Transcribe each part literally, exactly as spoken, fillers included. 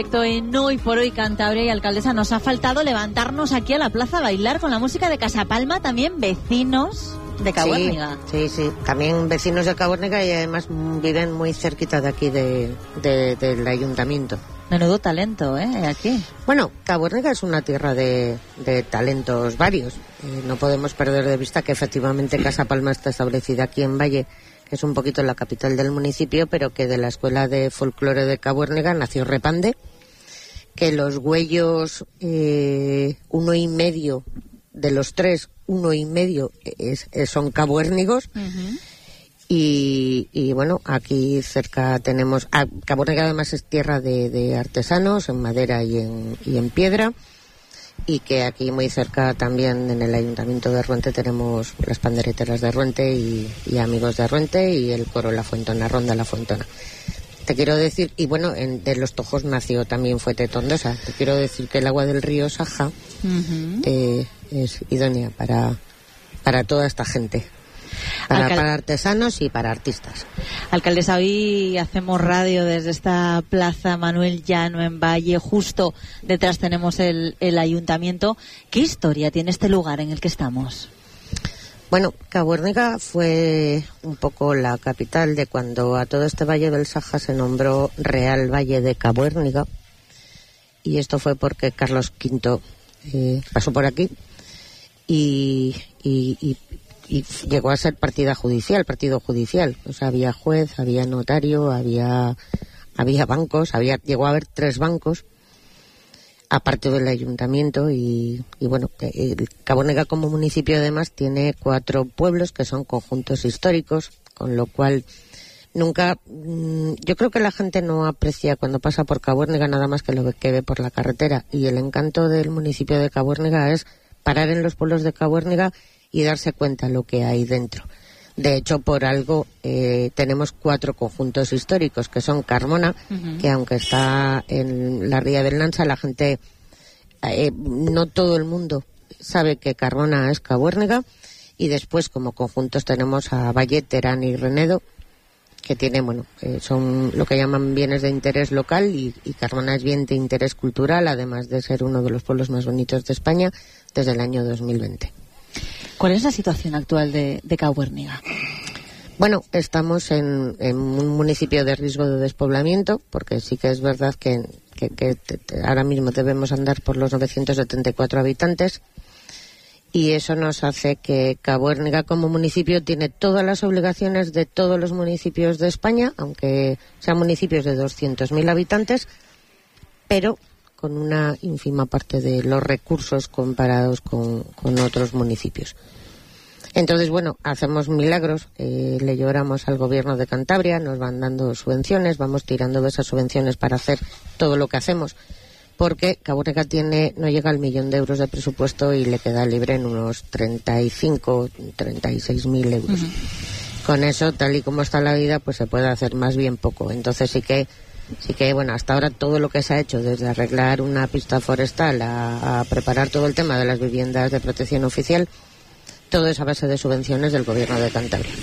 En Hoy por Hoy Cantabria y Alcaldesa, nos ha faltado levantarnos aquí a la plaza a bailar con la música de Casa Palma, también vecinos de Cabuérniga. Sí, sí, sí, también vecinos de Cabuérniga y además viven muy cerquita de aquí de, de, del ayuntamiento. Menudo talento, ¿eh? Aquí. Bueno, Cabuérniga es una tierra de, de talentos varios. Eh, no podemos perder de vista que efectivamente Casa Palma está establecida aquí en Valle, que es un poquito la capital del municipio, pero que de la Escuela de Folclore de Cabuérniga nació Repande, que los güellos, eh, uno y medio de los tres, uno y medio es, es, son cabuérnigos. Uh-huh. y, y bueno, aquí cerca tenemos, ah, Cabuérniga además es tierra de, de artesanos en madera y en, y en piedra, y que aquí muy cerca también en el ayuntamiento de Ruente tenemos las pandereteras de Ruente y, y amigos de Ruente y el coro La Fuentona, Ronda La Fuentona. Te quiero decir, y bueno, en, de los Tojos nació también Fuete Tondosa. Te quiero decir que el agua del río Saja uh-huh. eh, es idónea para, para toda esta gente. Para, Alcal... para artesanos y para artistas. Alcaldesa, hoy hacemos radio desde esta plaza Manuel Llano en Valle. Justo detrás tenemos el, el ayuntamiento. ¿Qué historia tiene este lugar en el que estamos? Bueno, Cabuérniga fue un poco la capital de cuando a todo este Valle del Saja se nombró Real Valle de Cabuérniga, y esto fue porque Carlos quinto eh, pasó por aquí y, y, y, y llegó a ser partida judicial, partido judicial. O sea, había juez, había notario, había había bancos, había llegó a haber tres bancos aparte del ayuntamiento, y, y bueno, el Cabuérniga como municipio además tiene cuatro pueblos que son conjuntos históricos, con lo cual nunca, mmm, yo creo que la gente no aprecia cuando pasa por Cabuérniga nada más que lo que ve por la carretera, y el encanto del municipio de Cabuérniga es parar en los pueblos de Cabuérniga y darse cuenta lo que hay dentro. De hecho, por algo eh, tenemos cuatro conjuntos históricos, que son Carmona, uh-huh. que aunque está en la ría del Nansa, la gente, eh, no todo el mundo sabe que Carmona es Cabuérniga. Y después, como conjuntos, tenemos a Valle, Terán y Renedo, que tienen, bueno, eh, son lo que llaman bienes de interés local, y, y Carmona es bien de interés cultural, además de ser uno de los pueblos más bonitos de España desde el año dos mil veinte. ¿Cuál es la situación actual de, de Cabuérniga? Bueno, estamos en, en un municipio de riesgo de despoblamiento, porque sí que es verdad que, que, que te, te, ahora mismo debemos andar por los novecientos setenta y cuatro habitantes, y eso nos hace que Cabuérniga como municipio tiene todas las obligaciones de todos los municipios de España, aunque sean municipios de doscientos mil habitantes, pero con una ínfima parte de los recursos comparados con, con otros municipios. Entonces, bueno, hacemos milagros, eh, le lloramos al gobierno de Cantabria, nos van dando subvenciones, vamos tirando de esas subvenciones para hacer todo lo que hacemos, porque Cabuérniga tiene, no llega al millón de euros de presupuesto y le queda libre en unos treinta y cinco, treinta y seis mil euros. Uh-huh. Con eso, tal y como está la vida, pues se puede hacer más bien poco. Entonces sí que Sí que, bueno, hasta ahora todo lo que se ha hecho, desde arreglar una pista forestal a, a preparar todo el tema de las viviendas de protección oficial, todo es a base de subvenciones del gobierno de Cantabria.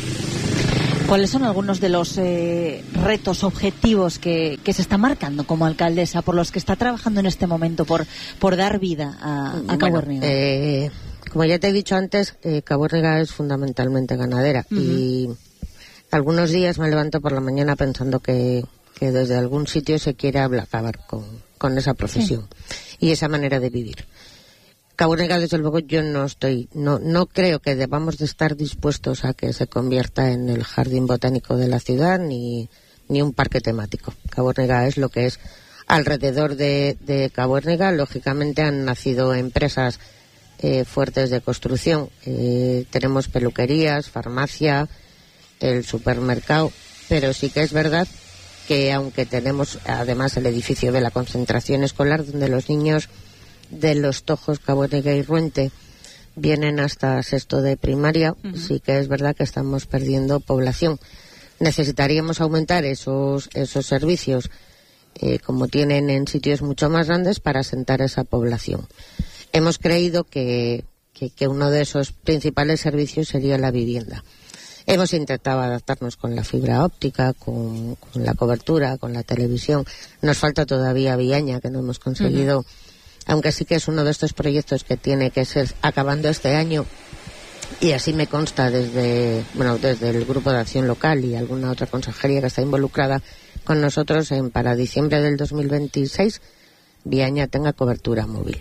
¿Cuáles son algunos de los eh, retos, objetivos que, que se está marcando como alcaldesa, por los que está trabajando en este momento por, por dar vida a, a Cabuérniga? Bueno, eh, como ya te he dicho antes, eh, Cabuérniga es fundamentalmente ganadera. Uh-huh. Y algunos días me levanto por la mañana pensando que que desde algún sitio se quiere acabar con, con esa profesión sí. y esa manera de vivir. Cabuérniga, desde luego, yo no estoy, no, no creo que debamos de estar dispuestos a que se convierta en el jardín botánico de la ciudad, ni, ni un parque temático. Cabuérniga es lo que es. Alrededor de, de Cabuérniga, lógicamente, han nacido empresas eh, fuertes de construcción. Eh, tenemos peluquerías, farmacia, el supermercado, pero sí que es verdad que aunque tenemos además el edificio de la concentración escolar, donde los niños de los Tojos, Cabuérniga y Ruente vienen hasta sexto de primaria, uh-huh. sí que es verdad que estamos perdiendo población. Necesitaríamos aumentar esos esos servicios eh, como tienen en sitios mucho más grandes para asentar esa población. Hemos creído que, que, que uno de esos principales servicios sería la vivienda. Hemos intentado adaptarnos con la fibra óptica, con, con la cobertura, con la televisión. Nos falta todavía Viaña, que no hemos conseguido, uh-huh. aunque sí que es uno de estos proyectos que tiene que ser acabando este año. Y así me consta desde, bueno, desde el Grupo de Acción Local y alguna otra consejería que está involucrada con nosotros en para diciembre del dos mil veintiséis Viaña tenga cobertura móvil.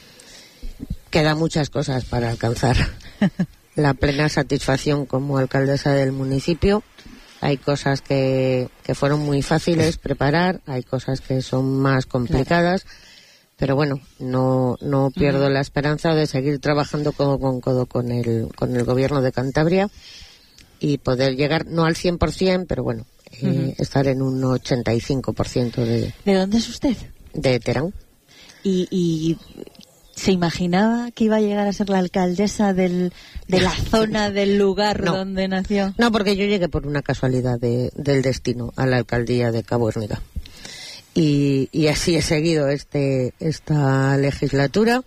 Quedan muchas cosas para alcanzar la plena satisfacción como alcaldesa del municipio. Hay cosas que, que fueron muy fáciles preparar, hay cosas que son más complicadas, claro. Pero bueno, no no pierdo uh-huh. la esperanza de seguir trabajando codo con codo con el, con el gobierno de Cantabria y poder llegar, no al cien por ciento, pero bueno, uh-huh. eh, estar en un ochenta y cinco por ciento de... ¿De dónde es usted? De Terán. ¿Y, y se imaginaba que iba a llegar a ser la alcaldesa del, de la zona, del lugar no. donde nació? No, porque yo llegué por una casualidad de, del destino a la alcaldía de Cabuérniga. Y, y así he seguido este esta legislatura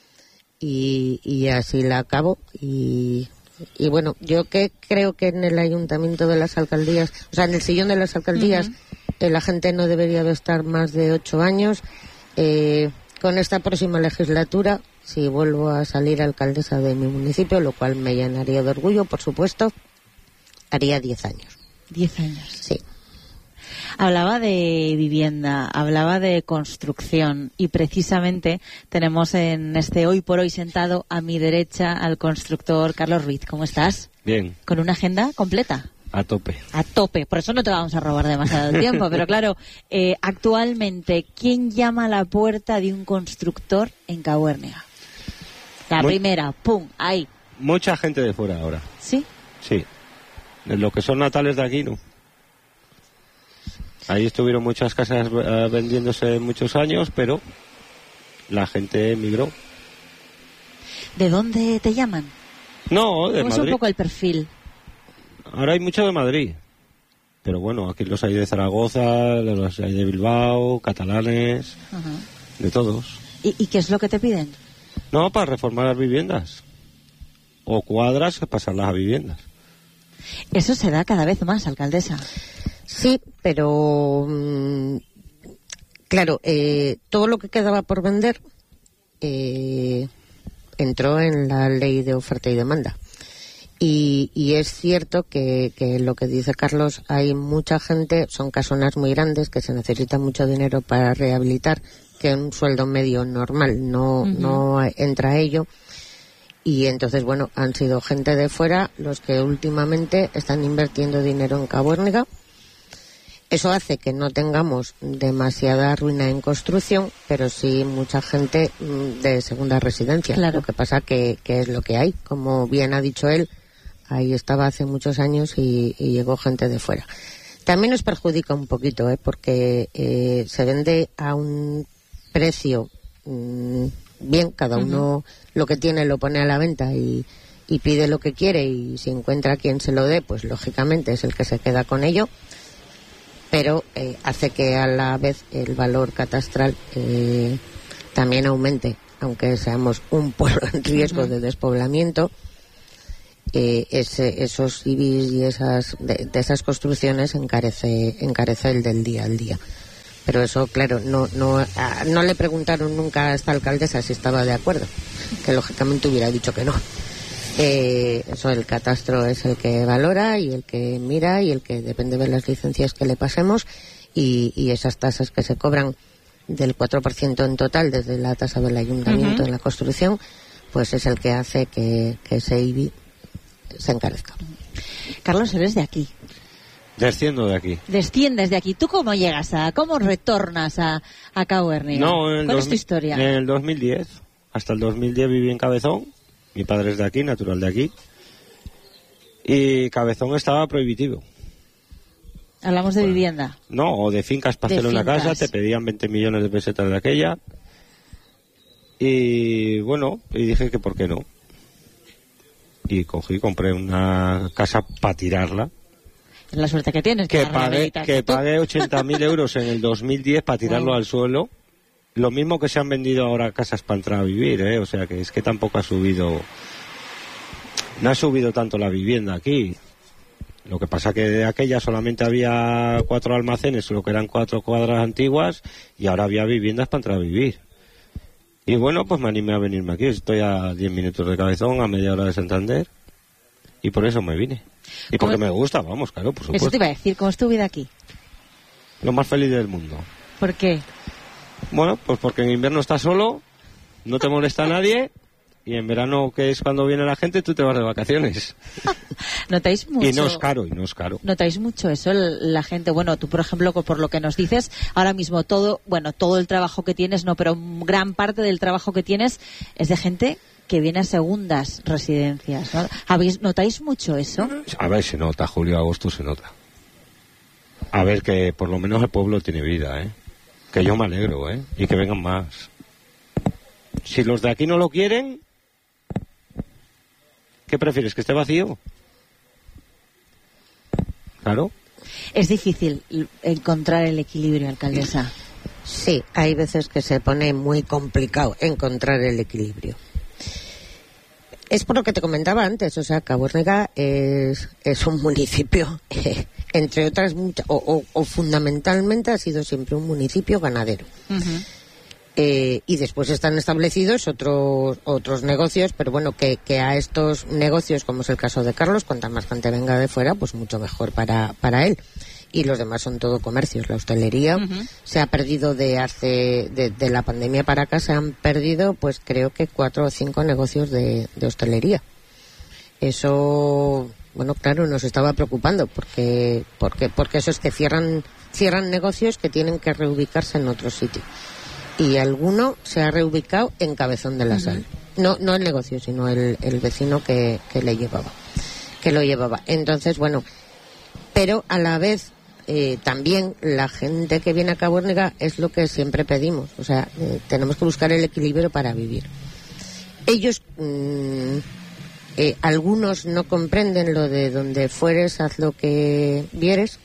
y, y así la acabo. Y, y bueno, yo que creo que en el ayuntamiento de las alcaldías, o sea, en el sillón de las alcaldías, uh-huh. eh, la gente no debería de estar más de ocho años. Eh, con esta próxima legislatura, si vuelvo a salir alcaldesa de mi municipio, lo cual me llenaría de orgullo, por supuesto, haría diez años. ¿Diez años? Sí. Hablaba de vivienda, hablaba de construcción y precisamente tenemos en este Hoy por Hoy sentado a mi derecha al constructor Carlos Ruiz. ¿Cómo estás? Bien. ¿Con una agenda completa? A tope. A tope, por eso no te vamos a robar demasiado tiempo, pero claro, eh, actualmente, ¿quién llama a la puerta de un constructor en Cabuérniga? La Muy, primera, pum, ahí. Mucha gente de fuera ahora. ¿Sí? Sí. De lo que son natales de aquí, no. Ahí estuvieron muchas casas uh, vendiéndose muchos años, pero la gente emigró. ¿De dónde te llaman? No, de Madrid. ¿Cómo es un poco el perfil? Ahora hay mucho de Madrid, pero bueno, aquí los hay de Zaragoza, los hay de Bilbao, catalanes, uh-huh. de todos. ¿Y, ¿Y qué es lo que te piden? No, para reformar las viviendas, o cuadras, pasarlas a viviendas. Eso se da cada vez más, alcaldesa. Sí, pero mmm, claro, eh, todo lo que quedaba por vender eh, entró en la ley de oferta y demanda. Y, y es cierto que, que lo que dice Carlos, hay mucha gente, son casonas muy grandes que se necesita mucho dinero para rehabilitar, que un sueldo medio normal no, uh-huh. no entra a ello. Y entonces, bueno, han sido gente de fuera los que últimamente están invirtiendo dinero en Cabuérniga. Eso hace que no tengamos demasiada ruina en construcción, pero sí mucha gente de segunda residencia. Claro. Lo que pasa que, que es lo que hay. Como bien ha dicho él, ahí estaba hace muchos años y, y llegó gente de fuera. También nos perjudica un poquito, ¿eh? porque eh, se vende a un precio mmm, bien, cada uno uh-huh. lo que tiene lo pone a la venta y, y pide lo que quiere, y si encuentra quien se lo dé, pues lógicamente es el que se queda con ello. Pero eh, hace que a la vez el valor catastral eh, también aumente, aunque seamos un pueblo en riesgo uh-huh. de despoblamiento. Eh, ese, esos I B I S y esas de, de esas construcciones encarece encarece el del día al día. Pero eso, claro, no no a, no le preguntaron nunca a esta alcaldesa si estaba de acuerdo, que lógicamente hubiera dicho que no. Eh, eso, el catastro es el que valora y el que mira y el que depende de las licencias que le pasemos, y, y esas tasas que se cobran del cuatro por ciento en total desde la tasa del ayuntamiento uh-huh. en la construcción, pues es el que hace que, que ese I B I se encarezca. Carlos, eres de aquí. Desciendo de aquí. Desciendes de aquí. ¿Tú cómo llegas a, cómo retornas a, a Cabuérniga? No, en el ¿Cuál dos, es tu historia? En el dos mil diez. Hasta el dos mil diez viví en Cabezón. Mi padre es de aquí, natural de aquí. Y Cabezón estaba prohibitivo. ¿Hablamos de bueno, vivienda? No, o de fincas para hacer una casa. Te pedían veinte millones de pesetas de aquella. Y bueno, y dije que por qué no. Y cogí, compré una casa para tirarla. Es la suerte que tienes. Que, que pagué, que pagué ochenta mil euros en el dos mil diez para tirarlo wow. al suelo. Lo mismo que se han vendido ahora casas para entrar a vivir, ¿eh? O sea que es que tampoco ha subido, no ha subido tanto la vivienda aquí. Lo que pasa que de aquella solamente había cuatro almacenes, lo que eran cuatro cuadras antiguas, y ahora había viviendas para entrar a vivir. Y bueno, pues me animé a venirme aquí. Estoy a diez minutos de Cabezón, a media hora de Santander, y por eso me vine. Y porque me gusta, vamos, claro, por supuesto. Eso te iba a decir, ¿cómo es tu vida aquí? Lo más feliz del mundo. ¿Por qué? Bueno, pues porque en invierno estás solo, no te molesta nadie, y en verano, que es cuando viene la gente, tú te vas de vacaciones. ¿Notáis mucho? Y no es caro, y no es caro. ¿Notáis mucho eso? El- la gente, bueno, tú por ejemplo, por lo que nos dices, ahora mismo todo, bueno, todo el trabajo que tienes, no, pero gran parte del trabajo que tienes es de gente que viene a segundas residencias, ¿no? ¿Habéis, ¿Notáis mucho eso? A ver, se nota, julio, agosto se nota. A ver, que por lo menos el pueblo tiene vida, ¿eh? Que yo me alegro, ¿eh? Y que vengan más. Si los de aquí no lo quieren, ¿qué prefieres? ¿Que esté vacío? Claro. Es difícil encontrar el equilibrio, alcaldesa. Sí, hay veces que se pone muy complicado encontrar el equilibrio. Es por lo que te comentaba antes, o sea, Cabuérniga es, es un municipio, eh, entre otras muchas, o, o, o fundamentalmente ha sido siempre un municipio ganadero. Uh-huh. Eh, y después están establecidos otros otros negocios, pero bueno, que, que a estos negocios, como es el caso de Carlos, cuanta más gente venga de fuera, pues mucho mejor para, para él. Y los demás son todo comercios. La hostelería uh-huh. se ha perdido de hace de, de la pandemia para acá, se han perdido pues creo que cuatro o cinco negocios de, de hostelería. Eso, bueno, claro, nos estaba preocupando porque porque porque eso es que cierran cierran negocios que tienen que reubicarse en otro sitio. Y alguno se ha reubicado en Cabezón de la uh-huh. Sal. No no el negocio, sino el, el vecino que, que le llevaba, que lo llevaba. Entonces, bueno, pero a la vez eh, también la gente que viene a Cabuérniga es lo que siempre pedimos. O sea, eh, tenemos que buscar el equilibrio para vivir. Ellos, mmm, eh, algunos no comprenden lo de donde fueres, haz lo que vieres,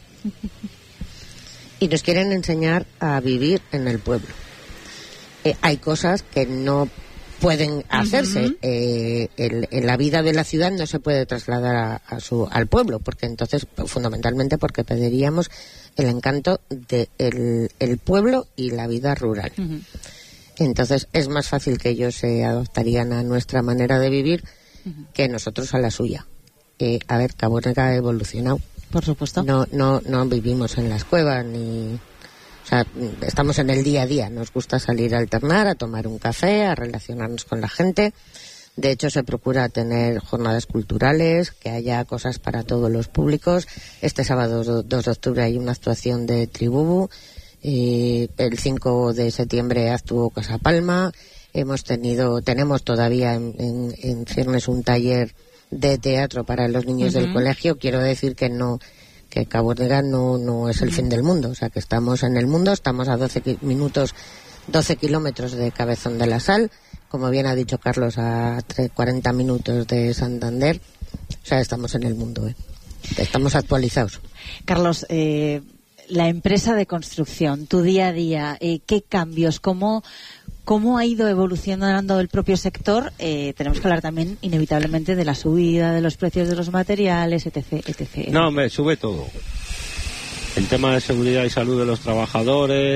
y nos quieren enseñar a vivir en el pueblo. Eh, hay cosas que no pueden hacerse. Uh-huh. eh, el, en la vida de la ciudad no se puede trasladar a, a su, al pueblo, porque entonces, fundamentalmente porque perderíamos el encanto del de el pueblo y la vida rural. Uh-huh. Entonces es más fácil que ellos se adaptarían a nuestra manera de vivir uh-huh. que nosotros a la suya. Eh, a ver, Cabuérniga ha evolucionado. Por supuesto. No, no, no vivimos en las cuevas ni... O sea, estamos en el día a día, nos gusta salir a alternar, a tomar un café, a relacionarnos con la gente. De hecho, se procura tener jornadas culturales, que haya cosas para todos los públicos. Este sábado dos de octubre hay una actuación de Tribubu. Eh, el cinco de septiembre actuó Casa Palma. Hemos tenido, tenemos todavía en, en, en ciernes un taller de teatro para los niños uh-huh. del colegio. Quiero decir que no... que Cabuérniga no, no es el fin del mundo, o sea que estamos en el mundo, estamos a doce minutos, doce kilómetros de Cabezón de la Sal, como bien ha dicho Carlos, a cuarenta minutos de Santander, o sea, estamos en el mundo, ¿eh? Estamos actualizados. Carlos, eh, la empresa de construcción, tu día a día, eh, ¿qué cambios, cómo... ¿Cómo ha ido evolucionando el propio sector? Eh, tenemos que hablar también, inevitablemente, de la subida de los precios de los materiales, etc, etcétera. No, me sube todo. El tema de seguridad y salud de los trabajadores...